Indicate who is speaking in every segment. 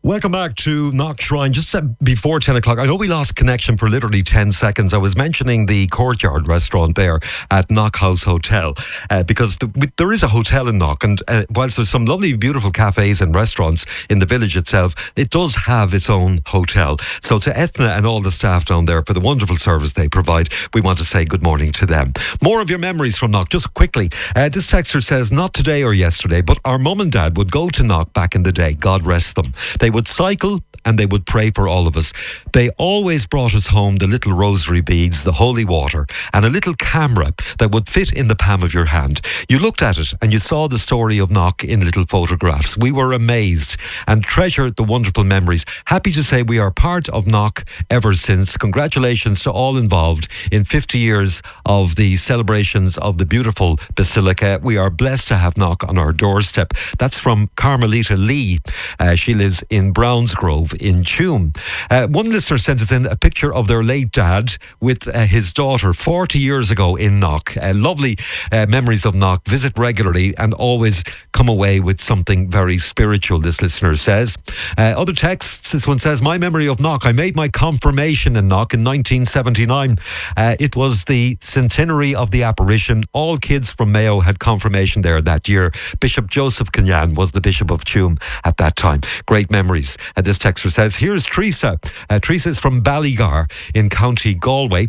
Speaker 1: Welcome back to Knock Shrine. Just before 10 o'clock, I know we lost connection for literally 10 seconds. I was mentioning the Courtyard restaurant there at Knock House Hotel because there is a hotel in Knock, and whilst there's some lovely, beautiful cafes and restaurants in the village itself, it does have its own hotel. So to Ethna and all the staff down there for the wonderful service they provide, we want to say good morning to them. More of your memories from Knock, just quickly. This texter says, not today or yesterday, but our mum and dad would go to Knock back in the day, God rest them. They would cycle and they would pray for all of us. They always brought us home the little rosary beads, the holy water, and a little camera that would fit in the palm of your hand. You looked at it and you saw the story of Knock in little photographs. We were amazed and treasured the wonderful memories. Happy to say we are part of Knock ever since. Congratulations to all involved in 50 years of the celebrations of the beautiful Basilica. We are blessed to have Knock on our doorstep. That's from Carmelita Lee. She lives in Brownsgrove in Tuam. One listener sent us in a picture of their late dad with his daughter 40 years ago in Knock. Lovely memories of Knock. Visit regularly and always come away with something very spiritual, this listener says. Other texts, this one says, my memory of Knock, I made my confirmation in Knock in 1979. It was the centenary of the apparition. All kids from Mayo had confirmation there that year. Bishop Joseph Kenyan was the Bishop of Tuam at that time. Great memories. This texter says, here's Teresa. Teresa is from Ballygar in County Galway.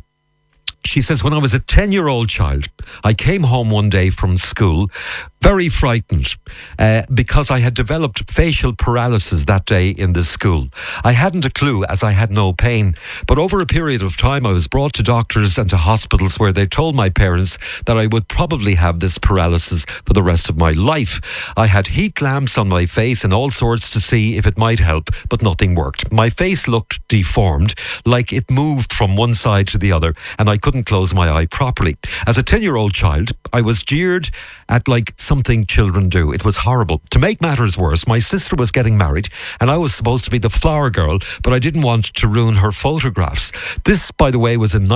Speaker 1: She says, when I was a 10-year-old child, I came home one day from school very frightened because I had developed facial paralysis that day in the school. I hadn't a clue as I had no pain, but over a period of time I was brought to doctors and to hospitals where they told my parents that I would probably have this paralysis for the rest of my life. I had heat lamps on my face and all sorts to see if it might help, but nothing worked. My face looked deformed, like it moved from one side to the other, and I couldn't close my eye properly. As a 10-year-old child, I was jeered at like something children do. It was horrible. To make matters worse, my sister was getting married and I was supposed to be the flower girl, but I didn't want to ruin her photographs. This, by the way, was in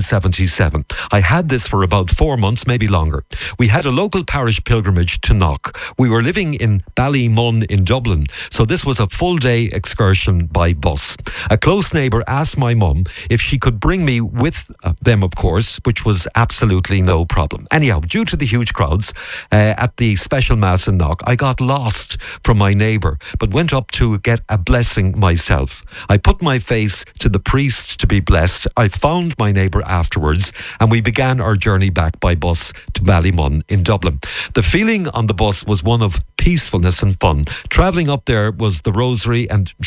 Speaker 1: 1977. I had this for about 4 months, maybe longer. We had a local parish pilgrimage to Knock. We were living in Ballymun in Dublin, so this was a full-day excursion by bus. A close neighbour asked my mum if she could bring me with them, of course, which was absolutely no problem. Anyhow, due to the huge crowds at the special mass in Knock, I got lost from my neighbour, but went up to get a blessing myself. I put my face to the priest to be blessed. I found my neighbour afterwards, and we began our journey back by bus to Ballymun in Dublin. The feeling on the bus was one of peacefulness and fun. Travelling up there was the rosary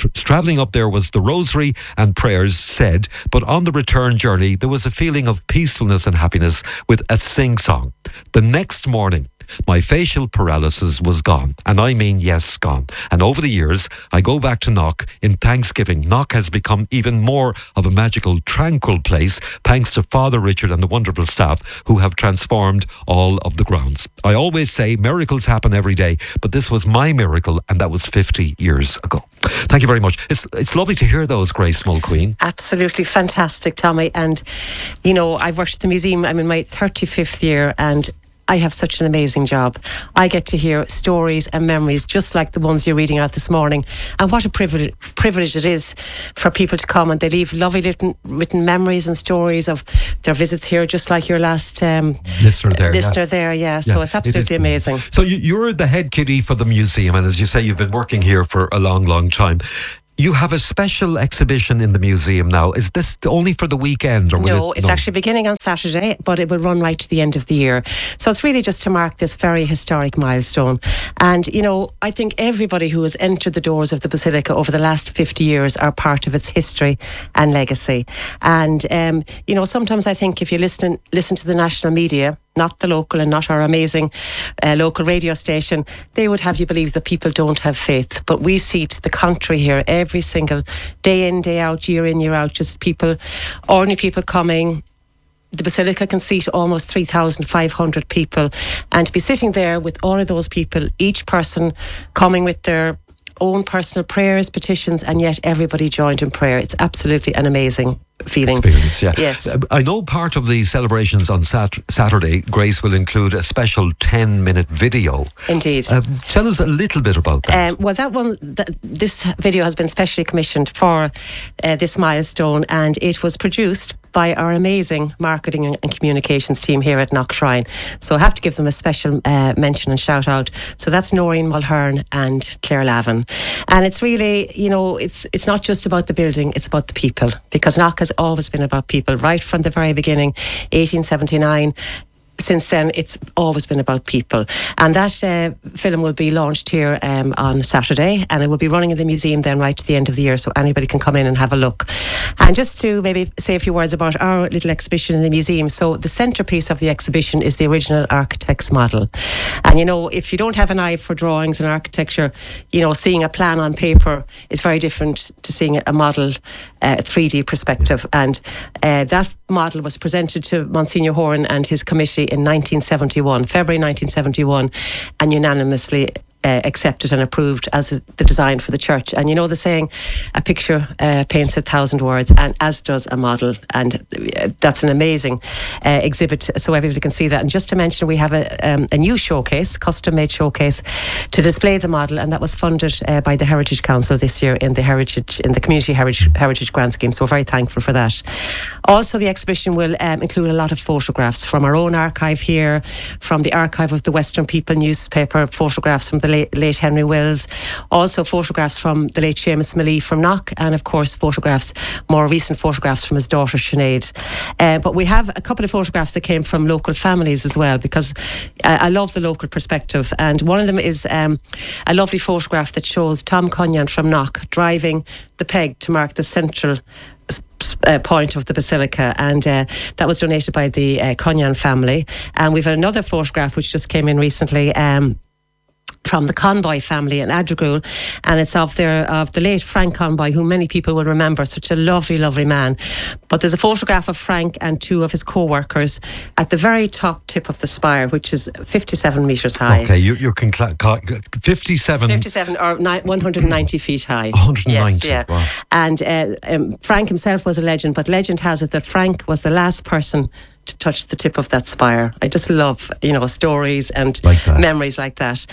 Speaker 1: and prayers said, but on the return journey there was a feeling of peacefulness and happiness with a sing-song. The next morning, my facial paralysis was gone, and I mean yes, gone. And over the years, I go back to Knock in thanksgiving. Knock has become even more of a magical, tranquil place thanks to Father Richard and the wonderful staff who have transformed all of the grounds. I always say miracles happen every day, but this was my miracle, and that was 50 years ago. Thank you very much. It's lovely to hear those, Grace Mulqueen.
Speaker 2: Absolutely fantastic, Tommy. And, you know, I've worked at the museum. I'm in my 35th year, and I have such an amazing job. I get to hear stories and memories just like the ones you're reading out this morning. And what a privilege it is for people to come and they leave lovely written memories and stories of their visits here, just like your last listener there. So it's absolutely amazing.
Speaker 1: So you're the head kiddie for the museum, and as you say, you've been working here for a long, long time. You have a special exhibition in the museum now. Is this only for the weekend? Or
Speaker 2: it's actually beginning on Saturday, but it will run right to the end of the year. So it's really just to mark this very historic milestone. And, you know, I think everybody who has entered the doors of the Basilica over the last 50 years are part of its history and legacy. And, you know, sometimes I think if you listen to the national media, not the local and not our amazing local radio station, they would have you believe that people don't have faith. But we see to the contrary here every single day in, day out, year in, year out, just people, ordinary people coming. The Basilica can seat almost 3,500 people, and to be sitting there with all of those people, each person coming with their own personal prayers, petitions, and yet everybody joined in prayer. It's absolutely an amazing feeling.
Speaker 1: Experience, yeah.
Speaker 2: Yes.
Speaker 1: I know part of the celebrations on Saturday, Grace, will include a special 10-minute video.
Speaker 2: Indeed.
Speaker 1: Tell us a little bit about that.
Speaker 2: Well, this video has been specially commissioned for this milestone, and it was produced by our amazing marketing and communications team here at Knockshrine. So I have to give them a special mention and shout out. So that's Noreen Mulhern and Claire Lavin. And it's really, it's not just about the building, it's about the people, because Knock has always been about people, right from the very beginning, 1879. Since then, it's always been about people. And that film will be launched here on Saturday, and it will be running in the museum then right to the end of the year, so anybody can come in and have a look. And just to maybe say a few words about our little exhibition in the museum. So the centrepiece of the exhibition is the original architect's model. And, if you don't have an eye for drawings and architecture, seeing a plan on paper is very different to seeing a model, a 3D perspective. And that model was presented to Monsignor Horan and his committee in 1971, February 1971, and unanimously accepted and approved as the design for the church. And the saying, a picture paints 1,000 words, and as does a model. And that's an amazing exhibit, so everybody can see that. And just to mention, we have a new showcase, custom-made showcase, to display the model, and that was funded by the Heritage Council this year in the Community Heritage Grant Scheme. So we're very thankful for that. Also, the exhibition will include a lot of photographs from our own archive here, from the archive of the Western People newspaper, photographs from the late Henry Wills, also photographs from the late Seamus Millie from Knock, and of course more recent photographs from his daughter Sinead. But we have a couple of photographs that came from local families as well, because I love the local perspective, and one of them is a lovely photograph that shows Tom Cunyan from Knock driving the peg to mark the central point of the basilica, and that was donated by the Cunyan family. And we've another photograph which just came in recently from the Conboy family in Adrigul, and it's of the late Frank Conboy, who many people will remember, such a lovely, lovely man. But there's a photograph of Frank and two of his co-workers at the very top tip of the spire, which is 57 metres high.
Speaker 1: Okay, you can 57
Speaker 2: or 190 feet high.
Speaker 1: 190.
Speaker 2: Yes, yeah.
Speaker 1: Wow.
Speaker 2: And Frank himself was a legend, but legend has it that Frank was the last person to touch the tip of that spire. I just love, stories and memories like that.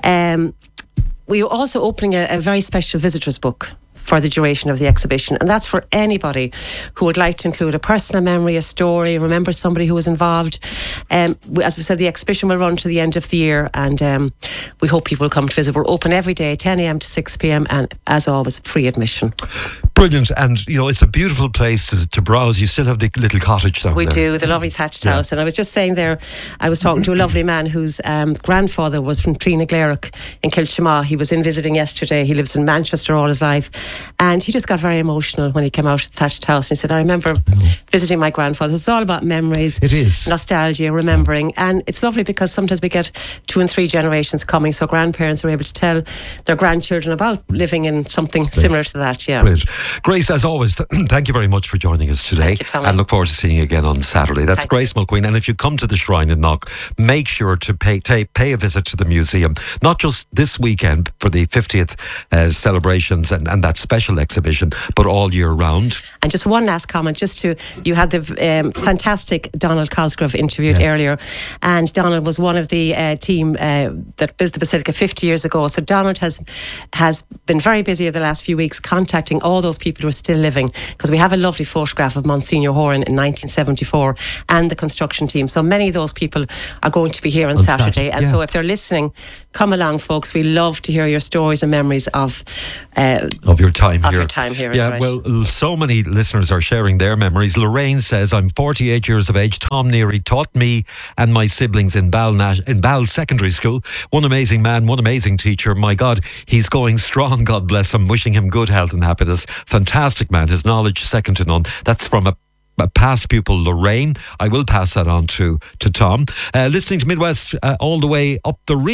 Speaker 2: We're also opening a very special visitors book for the duration of the exhibition, and that's for anybody who would like to include a personal memory, a story, remember somebody who was involved. As we said, the exhibition will run to the end of the year, and we hope people will come to visit. We're open every day, 10 a.m. to 6 p.m, and as always, free admission.
Speaker 1: Brilliant. And it's a beautiful place to browse. You still have the little cottage down there.
Speaker 2: We do, the lovely thatched house. And I was just saying there, I was talking to a lovely man whose grandfather was from Trinaglarroch in Kilchamaugh. He was in visiting yesterday. He lives in Manchester all his life, and he just got very emotional when he came out of the thatched house. And he said, I remember visiting my grandfather. It's all about memories.
Speaker 1: It is.
Speaker 2: Nostalgia, remembering. And it's lovely because sometimes we get 2 and 3 generations coming, so grandparents are able to tell their grandchildren about living in something similar to that. Yeah.
Speaker 1: Brilliant. Grace, as always, thank you very much for joining us today.
Speaker 2: Thank you, Tommy.
Speaker 1: And look forward to seeing you again on Saturday. That's Grace Mulqueen. And if you come to the Shrine in Knock, make sure to pay a visit to the museum, not just this weekend for the 50th celebrations and that special exhibition, but all year round. And
Speaker 2: just one last comment, you had the fantastic Donald Cosgrove interviewed earlier, and Donald was one of the team that built the Basilica 50 years ago. So Donald has been very busy over the last few weeks contacting all those people who are still living, because we have a lovely photograph of Monsignor Horan in 1974 and the construction team. So many of those people are going to be here on Saturday. And so if they're listening, come along, folks. We love to hear your stories and memories of your time here. Of your time here,
Speaker 1: yeah, well, so many listeners are sharing their memories. Lorraine says, I'm 48 years of age. Tom Neary taught me and my siblings in Ball Secondary School. One amazing man, one amazing teacher. My God, he's going strong. God bless him. Wishing him good health and happiness. Fantastic man. His knowledge second to none. That's from a past pupil, Lorraine. I will pass that on to Tom. Listening to Midwest all the way up the Reek.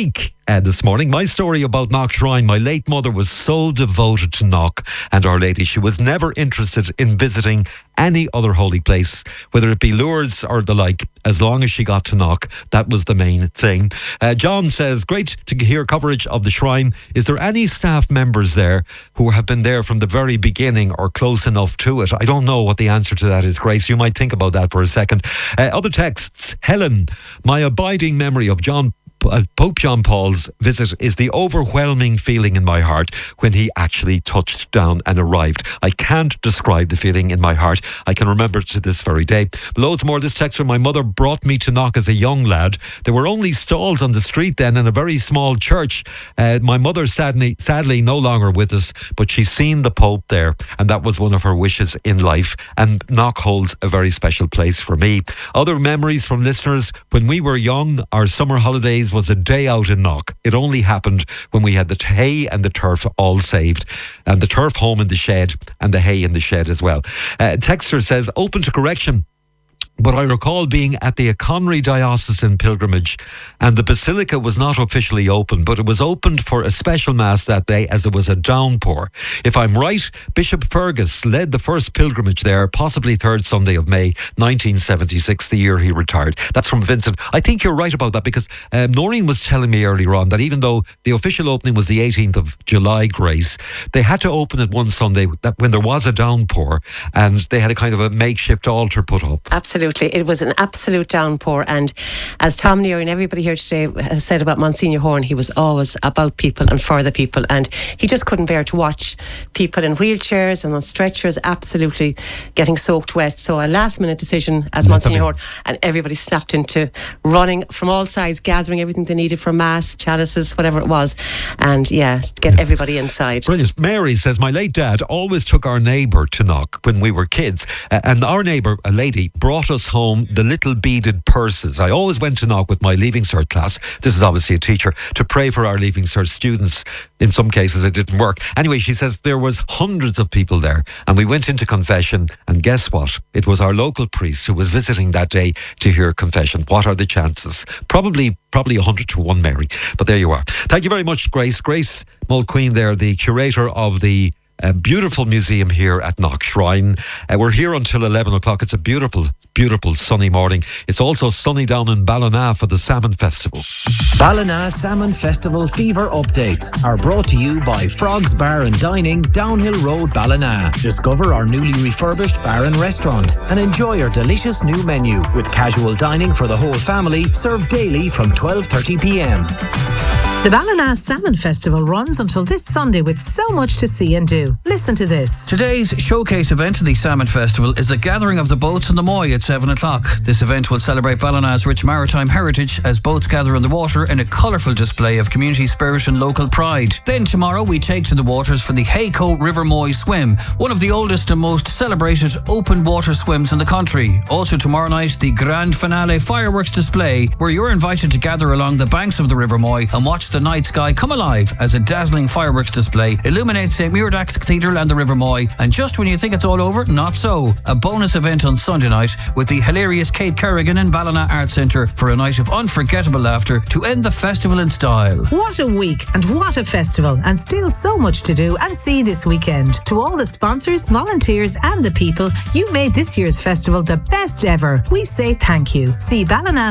Speaker 1: this morning. My story about Knock Shrine. My late mother was so devoted to Knock and Our Lady. She was never interested in visiting any other holy place, whether it be Lourdes or the like. As long as she got to Knock, that was the main thing. John says, great to hear coverage of the shrine. Is there any staff members there who have been there from the very beginning or close enough to it? I don't know what the answer to that is, Grace. You might think about that for a second. Other texts. Helen, my abiding memory of Pope John Paul's visit is the overwhelming feeling in my heart when he actually touched down and arrived. I can't describe the feeling in my heart. I can remember it to this very day. Loads more. This text from my mother brought me to Knock as a young lad. There were only stalls on the street then and a very small church. My mother sadly no longer with us, but she's seen the Pope there, and that was one of her wishes in life. And Knock holds a very special place for me. Other memories from listeners: when we were young, our summer holidays was a day out in Knock. It only happened when we had the hay and the turf all saved, and the turf home in the shed and the hay in the shed as well. Texter says, open to correction, but I recall being at the Conry Diocesan pilgrimage and the basilica was not officially open, but it was opened for a special mass that day as there was a downpour. If I'm right, Bishop Fergus led the first pilgrimage there, possibly 3rd Sunday of May 1976, the year he retired. That's from Vincent. I think you're right about that, because Noreen was telling me earlier on that even though the official opening was the 18th of July, Grace, they had to open it one Sunday when there was a downpour, and they had a kind of a makeshift altar put up.
Speaker 2: Absolutely. It was an absolute downpour, and as Tom Neary and everybody here today has said about Monsignor Horn, he was always about people and for the people, and he just couldn't bear to watch people in wheelchairs and on stretchers absolutely getting soaked wet. So a last minute decision as Monsignor Horn, and everybody snapped into running from all sides, gathering everything they needed for mass, chalices, whatever it was, and get everybody inside.
Speaker 1: Brilliant. Mary says, my late dad always took our neighbour to Knock when we were kids, and our neighbour, a lady, brought us home the little beaded purses. I always went to Knock with my Leaving Cert class, this is obviously a teacher, to pray for our Leaving Cert students. In some cases it didn't work. Anyway, she says there was hundreds of people there, and we went into confession, and guess what? It was our local priest who was visiting that day to hear confession. What are the chances? Probably 100 to 1, Mary. But there you are. Thank you very much, Grace. Grace Mulqueen there, the curator of the beautiful museum here at Knock Shrine. We're here until 11 o'clock. It's a beautiful, beautiful sunny morning. It's also sunny down in Ballina for the Salmon Festival.
Speaker 3: Ballina Salmon Festival fever updates are brought to you by Frogs Bar and Dining, Downhill Road, Ballina. Discover our newly refurbished bar and restaurant and enjoy our delicious new menu with casual dining for the whole family, served daily from 12:30 p.m.
Speaker 4: The Ballina Salmon Festival runs until this Sunday with so much to see and do. Listen to this.
Speaker 5: Today's showcase event of the Salmon Festival is the gathering of the boats on the Moy at 7 o'clock. This event will celebrate Ballina's rich maritime heritage as boats gather in the water in a colourful display of community spirit and local pride. Then tomorrow we take to the waters for the Hayco River Moy Swim, one of the oldest and most celebrated open water swims in the country. Also tomorrow night, the grand finale fireworks display, where you're invited to gather along the banks of the River Moy and watch the night sky come alive as a dazzling fireworks display illuminates St. Muirdax Cathedral and the River Moy. And just when you think it's all over, not so. A bonus event on Sunday night with the hilarious Kate Kerrigan and Ballina Arts Centre for a night of unforgettable laughter to end the festival in style.
Speaker 4: What a week and what a festival, and still so much to do and see this weekend. To all the sponsors, volunteers and the people, you made this year's festival the best ever. We say thank you. See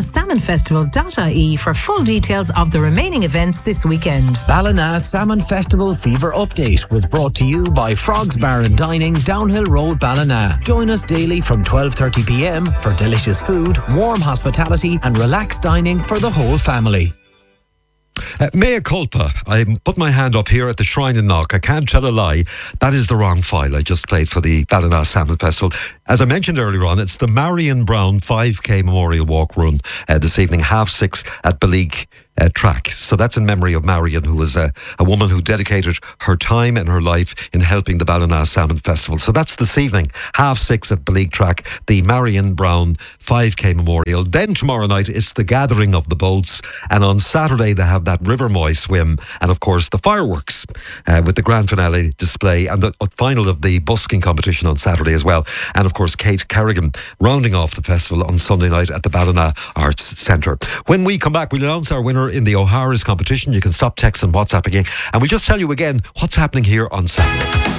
Speaker 4: ballinasalmonfestival.ie for full details of the remaining events this weekend.
Speaker 3: Ballina Salmon Festival fever update was brought to you by Frogs Bar and Dining, Downhill Road, Ballina. Join us daily from 12:30 p.m. for delicious food, warm hospitality and relaxed dining for the whole family.
Speaker 1: Mea culpa. I put my hand up here at the Shrine in Knock. I can't tell a lie. That is the wrong file I just played for the Ballina Salmon Festival. As I mentioned earlier on, it's the Marion Brown 5K Memorial Walk Run this evening, 6:30 at Beleek track. So that's in memory of Marion, who was a woman who dedicated her time and her life in helping the Ballina Salmon Festival. So that's this evening, 6:30 at Beleek track, the Marion Brown 5K Memorial. Then tomorrow night it's the gathering of the boats, and on Saturday they have that River Moy swim, and of course the fireworks with the grand finale display and the final of the busking competition on Saturday as well. And of course Kate Kerrigan rounding off the festival on Sunday night at the Ballina Arts Centre. When we come back, we'll announce our winner winner in the O'Hara's competition. You can stop, text and WhatsApp again. And we'll just tell you again what's happening here on Saturday.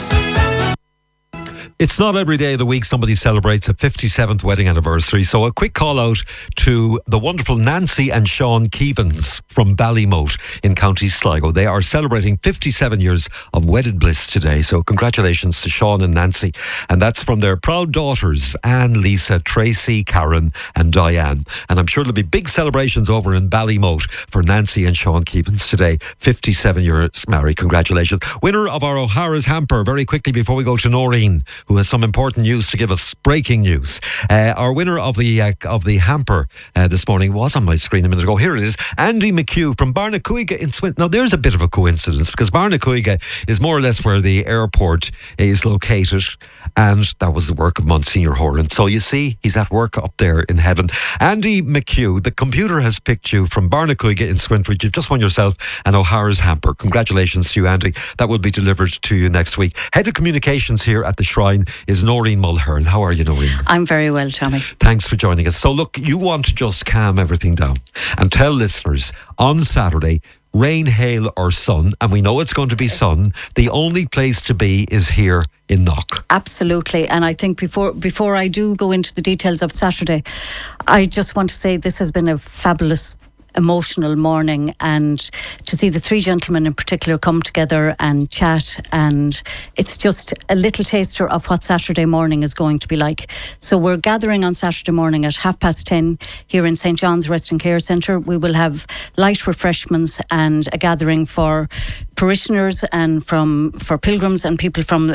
Speaker 1: It's not every day of the week somebody celebrates a 57th wedding anniversary. So a quick call out to the wonderful Nancy and Sean Keevans from Ballymote in County Sligo. They are celebrating 57 years of wedded bliss today. So congratulations to Sean and Nancy. And that's from their proud daughters, Anne, Lisa, Tracy, Karen and Diane. And I'm sure there'll be big celebrations over in Ballymote for Nancy and Sean Keevans today. 57 years married. Congratulations. Winner of our O'Hara's hamper, very quickly before we go to Noreen, who has some important news to give us. Breaking news. Our winner of the hamper this morning was on my screen a minute ago. Here it is. Andy McHugh from Barnacuiga in Swinton. Now, there's a bit of a coincidence because Barnacuiga is more or less where the airport is located, and that was the work of Monsignor Horan. So you see, he's at work up there in heaven. Andy McHugh, the computer has picked you from Barnacuiga in Swinton. You've just won yourself an O'Hara's hamper. Congratulations to you, Andy. That will be delivered to you next week. Head of Communications here at the Shrine is Noreen Mulhern. How are you, Noreen?
Speaker 6: I'm very well, Tommy.
Speaker 1: Thanks for joining us. So look, you want to just calm everything down and tell listeners on Saturday, rain, hail or sun, and we know it's going to be sun, the only place to be is here in Knock.
Speaker 6: Absolutely. And I think before I do go into the details of Saturday, I just want to say this has been a fabulous emotional morning, and to see the three gentlemen in particular come together and chat, and it's just a little taster of what Saturday morning is going to be like. So we're gathering on Saturday morning at 10:30 here in St. John's Rest and Care Centre. We will have light refreshments and a gathering for parishioners and for pilgrims and people from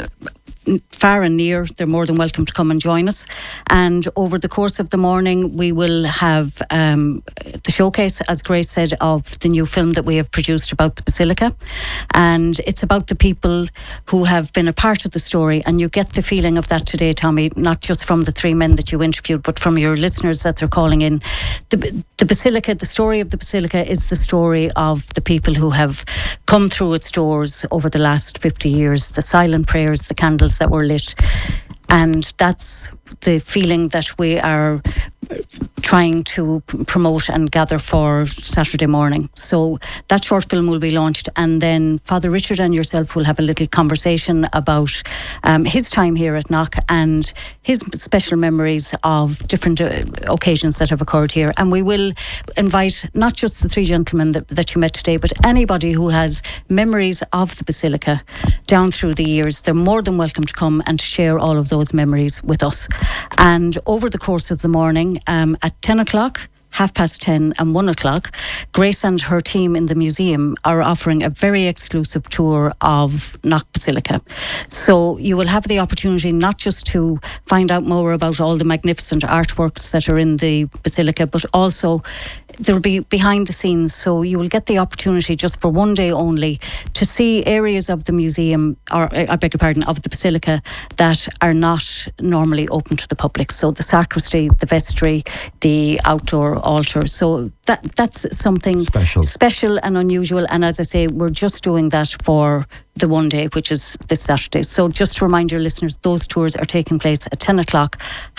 Speaker 6: far and near. They're more than welcome to come and join us. And over the course of the morning, we will have the showcase, as Grace said, of the new film that we have produced about the Basilica. And it's about the people who have been a part of the story. And you get the feeling of that today, Tommy, not just from the three men that you interviewed, but from your listeners that they're calling in. The Basilica, the story of the Basilica is the story of the people who have come through its doors over the last 50 years, the silent prayers, the candles that were lit. And that's the feeling that we are trying to promote and gather for Saturday morning. So that short film will be launched, and then Father Richard and yourself will have a little conversation about his time here at Knock and his special memories of different occasions that have occurred here. And we will invite not just the three gentlemen that you met today, but anybody who has memories of the Basilica down through the years. They're more than welcome to come and to share all of those memories with us. And over the course of the morning, at 10 o'clock, 10:30 and 1 o'clock, Grace and her team in the museum are offering a very exclusive tour of Knock Basilica. So you will have the opportunity not just to find out more about all the magnificent artworks that are in the Basilica, but also there will be behind the scenes. So you will get the opportunity just for one day only to see areas of the museum, or I beg your pardon, of the Basilica that are not normally open to the public. So the sacristy, the vestry, the outdoor altar. So that's something special and unusual. And as I say, we're just doing that for the one day, which is this Saturday. So just to remind your listeners, those tours are taking place at 10 o'clock,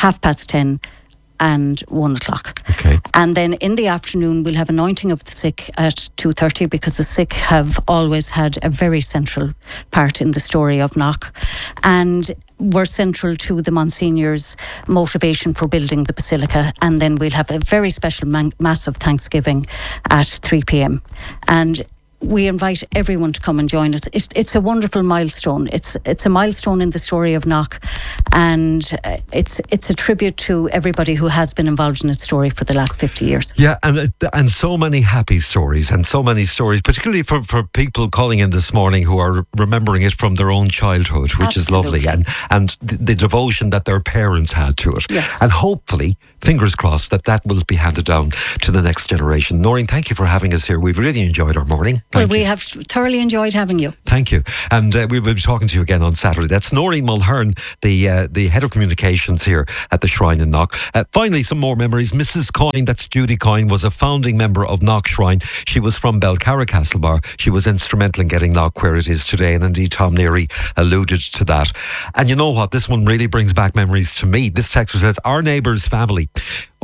Speaker 6: 10:30 and 1 o'clock.
Speaker 1: Okay.
Speaker 6: And then in the afternoon we'll have anointing of the sick at 2:30, because the sick have always had a very central part in the story of Knock, and were central to the Monsignor's motivation for building the Basilica. And then we'll have a very special mass of Thanksgiving at 3 p.m. and we invite everyone to come and join us. It's a wonderful milestone. It's a milestone in the story of Knock, and it's a tribute to everybody who has been involved in its story for the last 50 years.
Speaker 1: Yeah, and so many happy stories, and so many stories, particularly for people calling in this morning who are remembering it from their own childhood, which
Speaker 6: Absolutely.
Speaker 1: is lovely, and the devotion that their parents had to it.
Speaker 6: Yes.
Speaker 1: And hopefully, fingers crossed, that will be handed down to the next generation. Noreen, thank you for having us here. We've really enjoyed our morning.
Speaker 6: Well, we have thoroughly enjoyed having you.
Speaker 1: Thank you. And we will be talking to you again on Saturday. That's Noreen Mulhern, the head of communications here at the Shrine in Knock. Finally, some more memories. Mrs. Coyne, that's Judy Coyne, was a founding member of Knock Shrine. She was from Belcarra Castlebar. She was instrumental in getting Knock where it is today. And indeed, Tom Neary alluded to that. And you know what? This one really brings back memories to me. This texter says, our neighbour's family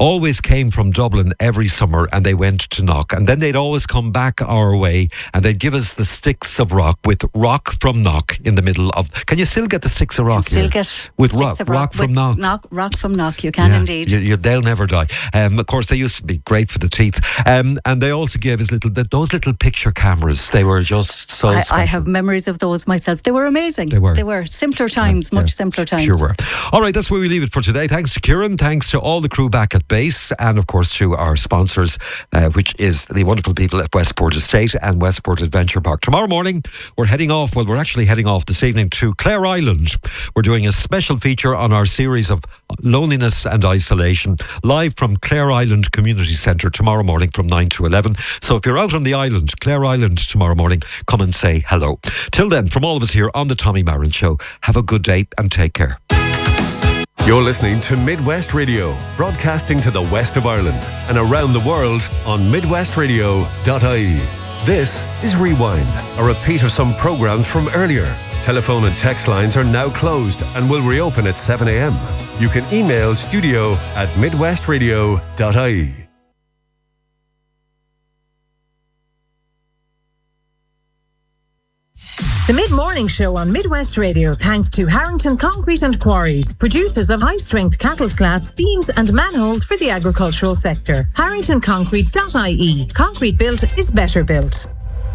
Speaker 1: always came from Dublin every summer, and they went to Knock. And then they'd always come back our way, and they'd give us the sticks of rock with rock from Knock in the middle of... Can you still get the sticks of rock
Speaker 6: Still
Speaker 1: here?
Speaker 6: get
Speaker 1: with
Speaker 6: sticks of rock
Speaker 1: from Knock?
Speaker 6: Rock from Knock, you can indeed.
Speaker 1: They'll never die. Of course, they used to be great for the teeth. And they also gave us those little picture cameras. They were just so
Speaker 6: I have memories of those myself. They were amazing. They were simpler times, much simpler times.
Speaker 1: Sure were. All right, that's where we leave it for today. Thanks to Kieran, thanks to all the crew back at base, and of course to our sponsors, which is the wonderful people at Westport Estate and Westport Adventure Park. Tomorrow morning, we're actually heading off this evening to Clare Island. We're doing a special feature on our series of loneliness and isolation, live from Clare Island Community Centre tomorrow morning from 9 to 11. So if you're out on the island, Clare Island, tomorrow morning, come and say hello. Till then, from all of us here on the Tommy Marin Show, have a good day and take care.
Speaker 7: You're listening to Midwest Radio, broadcasting to the west of Ireland and around the world on midwestradio.ie. This is Rewind, a repeat of some programmes from earlier. Telephone and text lines are now closed and will reopen at 7 a.m. You can email studio@midwestradio.ie.
Speaker 4: The Mid-Morning Show on Midwest Radio, thanks to Harrington Concrete and Quarries, producers of high-strength cattle slats, beams and manholes for the agricultural sector. HarringtonConcrete.ie. Concrete built is better built.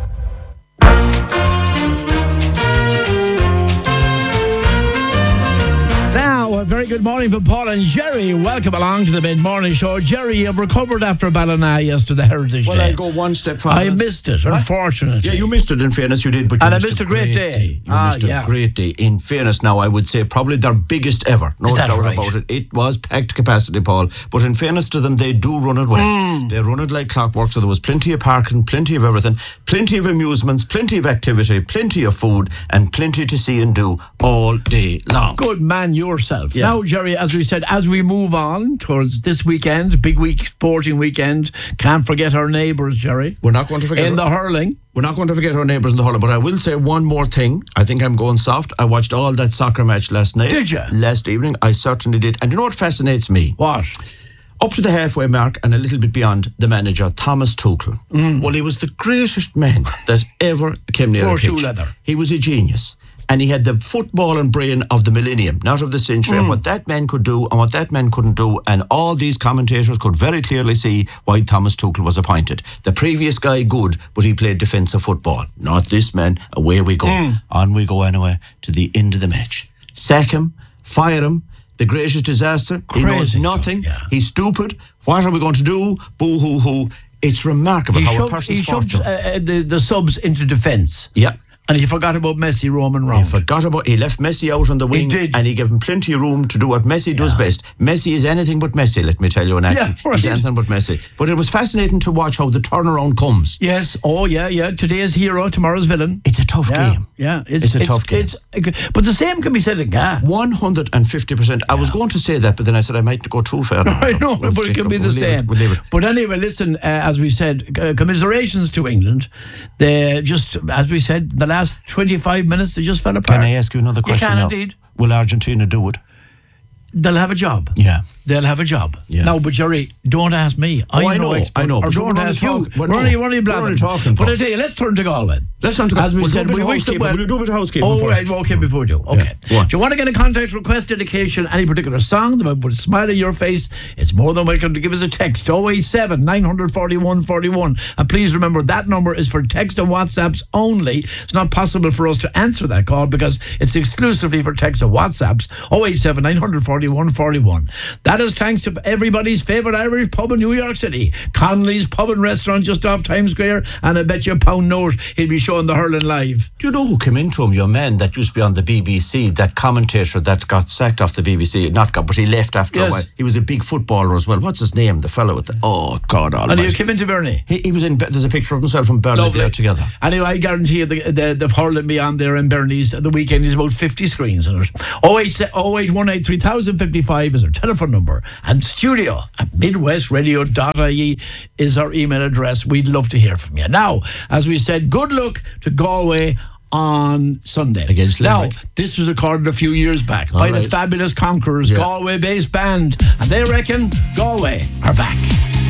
Speaker 8: Now, a very good morning from Paul and Jerry. Welcome along to the Mid-Morning Show. Jerry, you've recovered after Ballina yesterday, Heritage Day.
Speaker 9: Well, I'll go one step further.
Speaker 8: I missed it, unfortunately.
Speaker 9: Yeah, you missed it, in fairness, you did. But you
Speaker 8: missed a great day.
Speaker 9: You missed a great day. In fairness, now, I would say probably their biggest ever. No doubt about it. It was packed capacity, Paul. But in fairness to them, they do run it well. They run it like clockwork, so there was plenty of parking, plenty of everything, plenty of amusements, plenty of activity, plenty of food, and plenty to see and do all day long.
Speaker 8: Good man yourself.
Speaker 9: Yeah.
Speaker 8: Now, Jerry, as we said, as we move on towards this weekend, big week, sporting weekend, can't forget our neighbours, Jerry.
Speaker 9: We're not going to forget...
Speaker 8: In the hurling.
Speaker 9: We're not going to forget our neighbours in the hurling, but I will say one more thing. I think I'm going soft. I watched all that soccer match last night.
Speaker 8: Did you?
Speaker 9: Last evening, I certainly did. And you know what fascinates me?
Speaker 8: What?
Speaker 9: Up to the halfway mark and a little bit beyond, the manager, Thomas Tuchel. Well, he was the greatest man that ever came near a pitch.
Speaker 8: Shoe leather.
Speaker 9: He was a genius. And he had the football and brain of the millennium, not of the century, and what that man could do and what that man couldn't do. And all these commentators could very clearly see why Thomas Tuchel was appointed. The previous guy, good, but he played defensive football. Not this man. Away we go. On we go anyway to the end of the match. Sack him, fire him. The greatest disaster. He knows nothing.
Speaker 8: Stuff, yeah.
Speaker 9: He's stupid. What are we going to do? Boo hoo hoo. It's remarkable how a person's fortune.
Speaker 8: The subs into defence.
Speaker 9: Yeah.
Speaker 8: And he forgot about Messi roaming round.
Speaker 9: He left Messi out on the wing.
Speaker 8: He did.
Speaker 9: And he gave him plenty of room to do what Messi does best. Messi is anything but Messi, let me tell you. He's anything but Messi. But it was fascinating to watch how the turnaround comes.
Speaker 8: Yes. Oh, yeah. Today's hero, tomorrow's villain.
Speaker 9: It's a tough game.
Speaker 8: Yeah.
Speaker 9: It's a tough game.
Speaker 8: But the same can be said in Ga.
Speaker 9: 150%. I was going to say that, but then I said I might go too far.
Speaker 8: I know, but it can be the same.
Speaker 9: We'll leave it.
Speaker 8: But anyway, listen, as we said, commiserations to England. They just, as we said, the last 25 minutes, they just fell apart.
Speaker 9: Can I ask you another question?
Speaker 8: You can
Speaker 9: now?
Speaker 8: indeed.
Speaker 9: Will Argentina do it?
Speaker 8: They'll have a job.
Speaker 9: Yeah.
Speaker 8: They'll have a job.
Speaker 9: Yeah.
Speaker 8: Now, but Jerry, don't ask me.
Speaker 9: I know.
Speaker 8: Or don't ask you. We're only talking. But I tell you, let's turn to Galway.
Speaker 9: As
Speaker 8: we said, we wish them well.
Speaker 9: Will you do a bit of housekeeping
Speaker 8: first?
Speaker 9: right.
Speaker 8: Okay, before we do. Okay.
Speaker 9: Yeah.
Speaker 8: Do you want to get a contact, request, dedication, any particular song that would smile on your face? It's more than welcome to give us a text. 087 941 41. And please remember, that number is for text and WhatsApps only. It's not possible for us to answer that call because it's exclusively for text and WhatsApps. 087 941 41. That is thanks to everybody's favourite Irish pub in New York City, Connolly's Pub and Restaurant just off Times Square, and I bet you a pound note he'll be showing the hurling live.
Speaker 9: Do you know who came into him? Your man that used to be on the BBC, that commentator that got sacked off the BBC, but he left after a while. He was a big footballer as well. What's his name? The fellow with the... Oh, God almighty.
Speaker 8: And he came into Burnley?
Speaker 9: He was in... There's a picture of himself in Burnley there together.
Speaker 8: Anyway, I guarantee you the hurling beyond there in Burnley's the weekend is about 50 screens in it. 0818 3055 is our telephone number, and studio at midwestradio.ie is our email address. We'd love to hear from you. Now, as we said, good luck to Galway on Sunday.
Speaker 9: Against Limerick.
Speaker 8: Now, this was recorded a few years back by the Fabulous Conquerors, Galway-based band, and they reckon Galway are back.